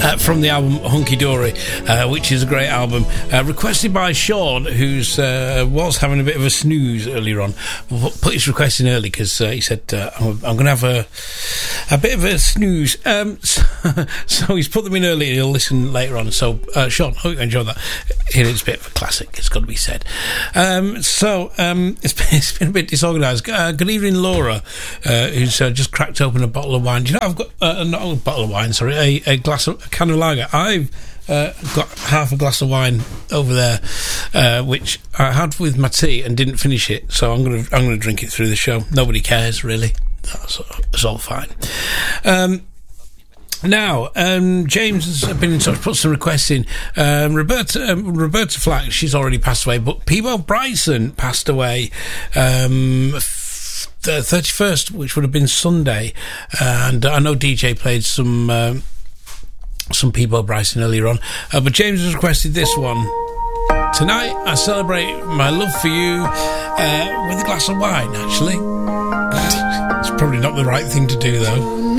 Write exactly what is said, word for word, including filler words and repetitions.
uh, from the album Hunky Dory, uh, which is a great album, uh, requested by Sean, who's uh, was having a bit of a snooze earlier on. We'll put his request in early because uh, he said uh, I'm, I'm going to have a a bit of a snooze, um, so, so he's put them in early and he'll listen later on. So uh, Sean, hope you enjoyed that. It is a bit of a classic, it's got to be said. Um, so um, it's, been, it's been a bit disorganised. Uh, good evening, Laura, uh, who's uh, just cracked open a bottle of wine. Do you know, I've got uh, not a bottle of wine, sorry, a, a glass of a can of lager. I've uh, got half a glass of wine over there, uh, which I had with my tea and didn't finish it. So I'm gonna I'm gonna drink it through the show. Nobody cares really. That's, that's all fine. Um, Now, um, James has been in touch, put some requests in. Um, Roberta, um, Roberta Flack, she's already passed away, but Peebo Bryson passed away um, f- the thirty-first, which would have been Sunday. And I know D J played some um, some Peebo Bryson earlier on, uh, but James has requested this one. Tonight, I celebrate my love for you uh, with a glass of wine, actually. It's probably not the right thing to do, though.